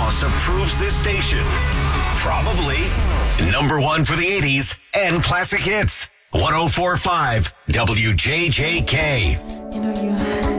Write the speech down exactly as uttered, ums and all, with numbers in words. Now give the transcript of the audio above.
House approves this station. Probably number one for the eighties and classic hits. one oh four point five W J J K. You know, you